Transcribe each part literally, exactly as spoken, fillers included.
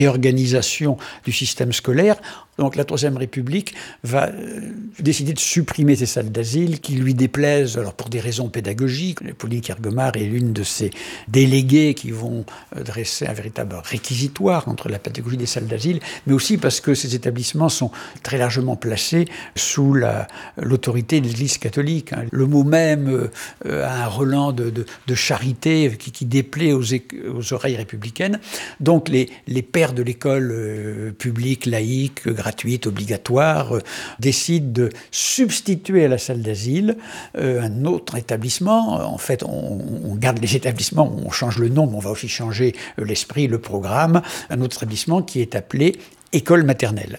réorganisation du système scolaire. Donc la Troisième République va euh, décider de supprimer ces salles d'asile qui lui déplaisent, alors pour des raisons pédagogiques. Pauline Kergomar est l'une de ces déléguées qui vont euh, dresser un véritable réquisitoire contre la pédagogie des salles d'asile, mais aussi parce que ces établissements sont très largement placés sous la, l'autorité de l'Église catholique. Hein. Le mot même euh, a un relent de, de, de charité qui, qui déplaît aux, aux oreilles républicaines. Donc les, les pères de l'école euh, publique, laïque, gratuite, obligatoire, euh, décide de substituer à la salle d'asile euh, un autre établissement. En fait, on, on garde les établissements, on change le nom, mais on va aussi changer euh, l'esprit, le programme. Un autre établissement qui est appelé école maternelle.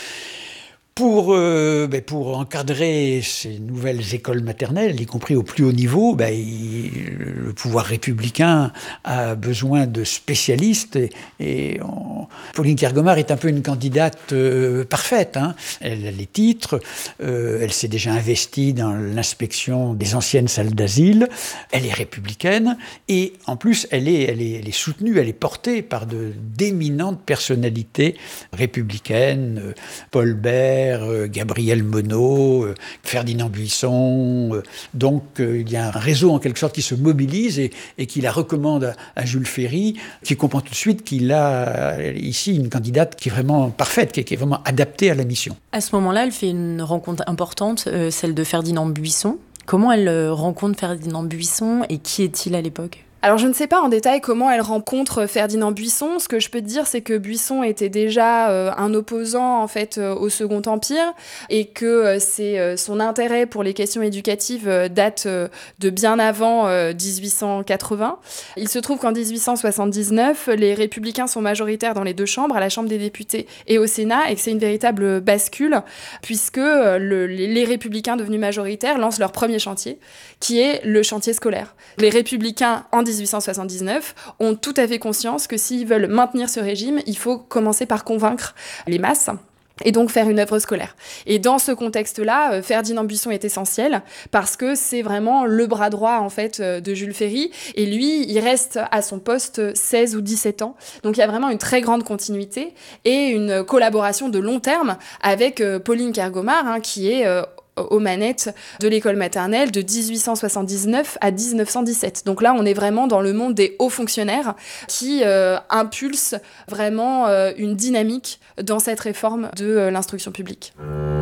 Pour, euh, ben pour encadrer ces nouvelles écoles maternelles, y compris au plus haut niveau, ben il, le pouvoir républicain a besoin de spécialistes. Et, et on, Pauline Kergomar est un peu une candidate euh, parfaite. Hein. Elle a les titres, euh, elle s'est déjà investie dans l'inspection des anciennes salles d'asile, elle est républicaine et en plus elle est, elle est, elle est soutenue, elle est portée par de, d'éminentes personnalités républicaines, euh, Paul Bert, Gabriel Monod, Ferdinand Buisson. Donc il y a un réseau en quelque sorte qui se mobilise et, et qui la recommande à, à Jules Ferry, qui comprend tout de suite qu'il a ici une candidate qui est vraiment parfaite, qui est, qui est vraiment adaptée à la mission. À ce moment-là, elle fait une rencontre importante, euh, celle de Ferdinand Buisson. Comment elle euh, rencontre Ferdinand Buisson et qui est-il à l'époque ? Alors je ne sais pas en détail comment elle rencontre Ferdinand Buisson. Ce que je peux te dire, c'est que Buisson était déjà euh, un opposant en fait euh, au Second Empire et que euh, c'est euh, son intérêt pour les questions éducatives euh, date euh, de bien avant euh, dix-huit cent quatre-vingts. Il se trouve qu'en dix-huit cent soixante-dix-neuf, les Républicains sont majoritaires dans les deux chambres, à la Chambre des députés et au Sénat, et que c'est une véritable bascule puisque euh, le, les, les Républicains devenus majoritaires lancent leur premier chantier, qui est le chantier scolaire. Les Républicains en dix-huit cent soixante-dix-neuf ont tout à fait conscience que s'ils veulent maintenir ce régime, il faut commencer par convaincre les masses et donc faire une œuvre scolaire. Et dans ce contexte-là, Ferdinand Buisson est essentiel parce que c'est vraiment le bras droit en fait de Jules Ferry et lui, il reste à son poste seize ou dix-sept ans. Donc il y a vraiment une très grande continuité et une collaboration de long terme avec Pauline Kergomar hein, qui est euh, aux manettes de l'école maternelle de dix-huit cent soixante-dix-neuf à dix-neuf cent dix-sept. Donc là, on est vraiment dans le monde des hauts fonctionnaires qui euh, impulsent vraiment euh, une dynamique dans cette réforme de euh, l'instruction publique.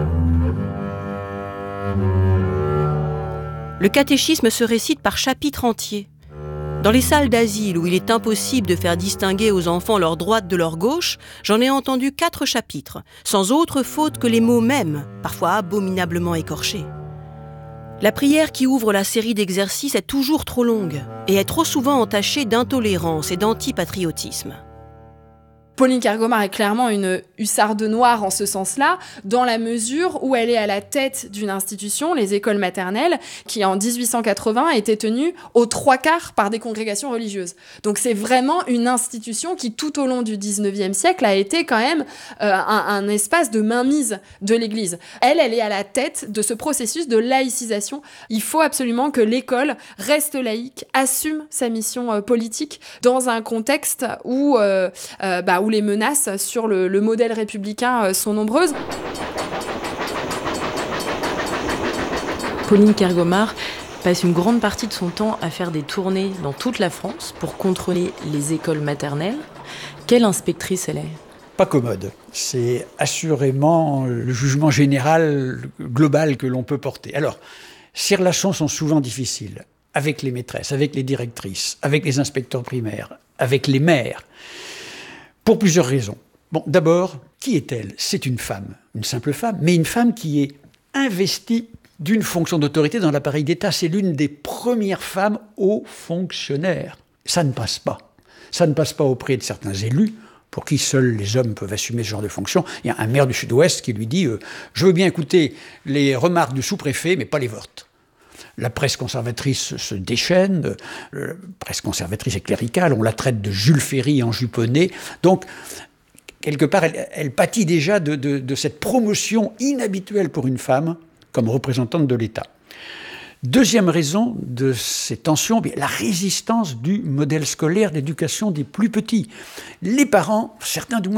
Le catéchisme se récite par chapitres entiers. Dans les salles d'asile où il est impossible de faire distinguer aux enfants leur droite de leur gauche, j'en ai entendu quatre chapitres, sans autre faute que les mots mêmes, parfois abominablement écorchés. La prière qui ouvre la série d'exercices est toujours trop longue et est trop souvent entachée d'intolérance et d'antipatriotisme. Pauline Kergomar est clairement une hussarde noire en ce sens-là, dans la mesure où elle est à la tête d'une institution, les écoles maternelles, qui en dix-huit cent quatre-vingts était tenue aux trois quarts par des congrégations religieuses. Donc c'est vraiment une institution qui, tout au long du dix-neuvième siècle, a été quand même euh, un, un espace de mainmise de l'Église. Elle, elle est à la tête de ce processus de laïcisation. Il faut absolument que l'école reste laïque, assume sa mission euh, politique dans un contexte où, euh, euh, bah, où les menaces sur le, le modèle républicain sont nombreuses. Pauline Kergomar passe une grande partie de son temps à faire des tournées dans toute la France pour contrôler les écoles maternelles. Quelle inspectrice elle est ? Pas commode. C'est assurément le jugement général global que l'on peut porter. Alors, ces relations sont souvent difficiles avec les maîtresses, avec les directrices, avec les inspecteurs primaires, avec les maires. Pour plusieurs raisons. Bon, d'abord, qui est-elle ? C'est une femme, une simple femme, mais une femme qui est investie d'une fonction d'autorité dans l'appareil d'État. C'est l'une des premières femmes hauts fonctionnaires. Ça ne passe pas. Ça ne passe pas auprès de certains élus, pour qui seuls les hommes peuvent assumer ce genre de fonction. Il y a un maire du Sud-Ouest qui lui dit euh, « Je veux bien écouter les remarques du sous-préfet, mais pas les vôtres ». La presse conservatrice se déchaîne, la presse conservatrice et cléricale, on la traite de Jules Ferry enjuponné. Donc, quelque part, elle, elle pâtit déjà de, de, de cette promotion inhabituelle pour une femme comme représentante de l'État. Deuxième raison de ces tensions, la résistance du modèle scolaire d'éducation des plus petits. Les parents, certains du moins,